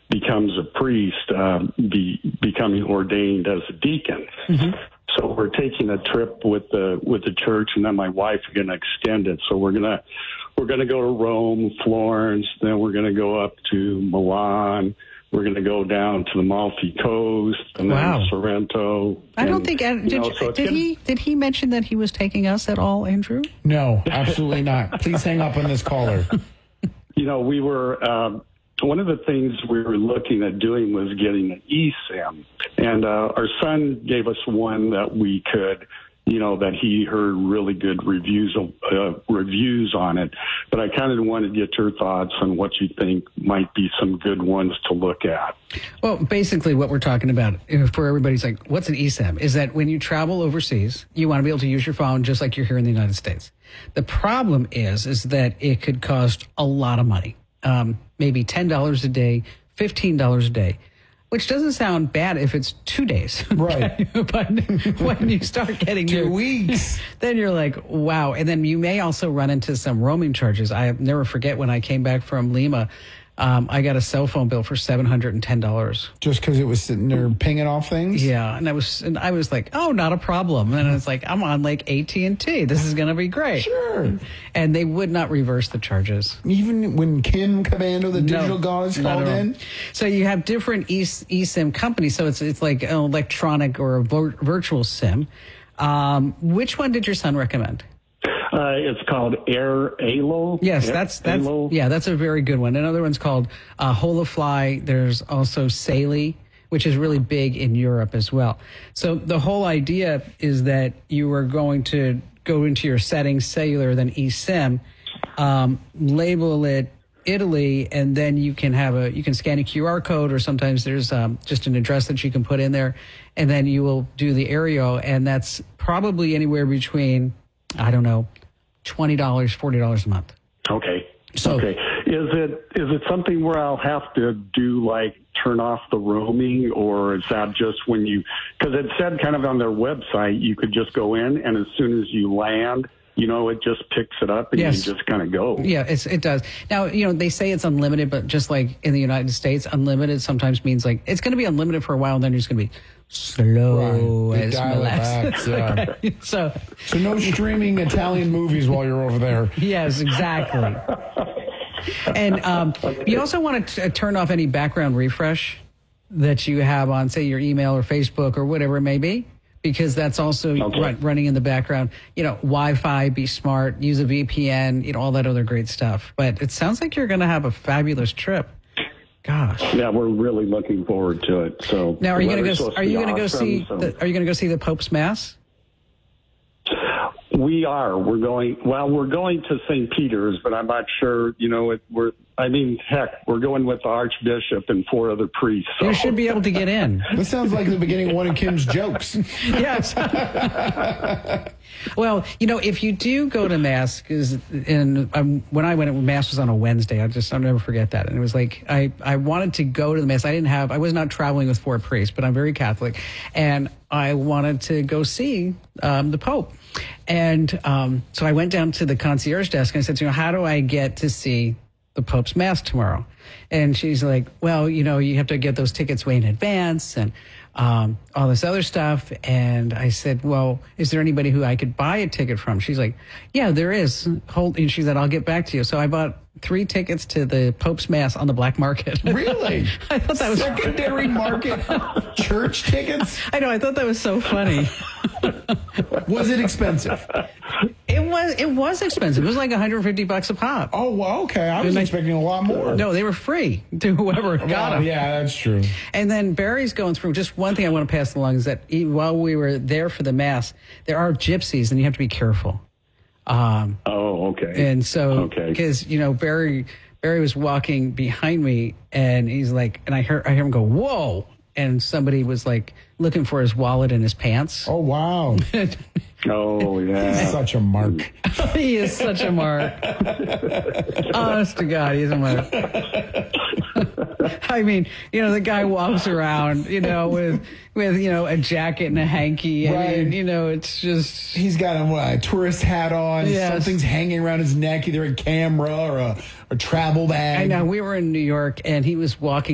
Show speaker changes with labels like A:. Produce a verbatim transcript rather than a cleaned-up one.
A: becomes a priest, um, be, becoming ordained as a deacon. Mm-hmm. So we're taking a trip with the with the church, and then my wife is going to extend it. So we're gonna we're gonna go to Rome, Florence, then we're gonna go up to Milan. We're going to go down to the Amalfi Coast and
B: wow.
A: then Sorrento.
B: I don't
A: and,
B: think did,
A: you know, so
B: did
A: gonna,
B: he did he mention that he was taking us at all, Andrew?
C: No, absolutely not. Please hang up on this caller.
A: You know, we were um, one of the things we were looking at doing was getting an eSIM, and uh, our son gave us one that we could. You know, that he heard really good reviews uh, reviews on it. But I kind of wanted to get your thoughts on what you think might be some good ones to look at.
B: Well, basically what we're talking about for everybody's like, what's an eSIM? Is that when you travel overseas, you want to be able to use your phone just like you're here in the United States. The problem is, is that it could cost a lot of money, um, maybe ten dollars a day, fifteen dollars a day. Which doesn't sound bad if it's two days.
C: Right.
B: But when you start getting
C: two
B: your,
C: weeks,
B: then you're like, wow. And then you may also run into some roaming charges. I never forget when I came back from Lima, um, I got a cell phone bill for seven hundred ten dollars.
C: Just because it was sitting there pinging off things?
B: Yeah. And I was and I was like, oh, not a problem. And it's like, I'm on like A T and T. This is going to be great.
C: Sure.
B: And they would not reverse the charges.
C: Even when Kim Commando, the
B: No,
C: digital goddess, called in?
B: So you have different e- eSIM companies. So it's it's like an electronic or a vir- virtual SIM. Um, which one did your son recommend?
A: Uh, it's called Air Alo.
B: Yes,
A: Air,
B: that's that's
A: Alo.
B: yeah, that's a very good one. Another one's called uh, Holofly. There's also Saley, which is really big in Europe as well. So the whole idea is that you are going to go into your settings, cellular, then eSIM, um, label it Italy, and then you can have a you can scan a Q R code, or sometimes there's um, just an address that you can put in there, and then you will do the Aereo, and that's probably anywhere between, I don't know, twenty dollars, forty dollars a month.
A: Okay.
B: So,
A: okay. Is it is it something where I'll have to do like turn off the roaming, or is that just when you? Because it said kind of on their website you could just go in, and as soon as you land, you know, it just picks it up and
B: yes.
A: you just kind of go.
B: Yeah, it's, it does. Now, you know, they say it's unlimited, but just like in the United States, unlimited sometimes means like it's going to be unlimited for a while, and then you're just going to be slow
C: right.
B: as
C: dial it back, yeah.
B: okay. So,
C: so no streaming Italian movies while you're over there.
B: Yes, exactly. And um, you also want to t- turn off any background refresh that you have on, say, your email or Facebook or whatever it may be, because that's also
A: okay.
B: run, running in the background. You know, Wi-Fi, be smart, use a V P N, you know, all that other great stuff. But it sounds like you're going to have a fabulous trip. Gosh.
A: Yeah, we're really looking forward to it. So
B: now, are you going to go?
A: to
B: Are you going to
A: awesome,
B: go see?
A: so.
B: The, are you going to go see the Pope's Mass?
A: We are. We're going. Well, we're going to Saint Peter's, but I'm not sure. You know, it, we're. I mean, heck, we're going with the Archbishop and four other priests. So.
B: You should be able to get in.
C: This sounds like the beginning of one of Kim's jokes.
B: Yes. Well, you know, if you do go to Mass, because in um, when I went, Mass was on a Wednesday. I just I'll never forget that. And it was like I I wanted to go to the Mass. I didn't have. I was not traveling with four priests, but I'm very Catholic, and I wanted to go see um, the Pope. And um, so I went down to the concierge desk and I said, you know, how do I get to see the Pope's Mass tomorrow? And she's like, well, you know, you have to get those tickets way in advance and um, all this other stuff. And I said, well, is there anybody who I could buy a ticket from? She's like, yeah, there is. Hold, and she said, I'll get back to you. So I bought three tickets to the Pope's Mass on the black market.
C: Really?
B: I thought that was
C: secondary market church tickets.
B: I know. I thought that was so funny.
C: Was it expensive?
B: It was. It was expensive. It was like one hundred fifty bucks a pop.
C: Oh, well, okay. I was
B: And
C: expecting a lot more.
B: No, they were free to whoever got
C: Well,
B: them.
C: yeah, that's true.
B: And then Barry's going through. Just one thing I want to pass along is that he, while we were there for the Mass, there are gypsies, and you have to be careful. Um,
A: oh, okay.
B: And so,
A: okay.
B: because you know Barry, Barry was walking behind me, and he's like, and I heard, I hear him go, "Whoa!" And somebody was like looking for his wallet in his pants.
C: Oh, wow.
A: Oh, yeah.
C: He's such a mark.
B: He is such a mark. Honest to God, he's a mark. I mean, you know, the guy walks around, you know, with, with you know, a jacket and a hanky.
C: Right.
B: I mean, you know, it's just...
C: He's got a uh, tourist hat on.
B: Yes.
C: Something's hanging around his neck, either a camera or a, a travel bag.
B: I know. We were in New York, and he was walking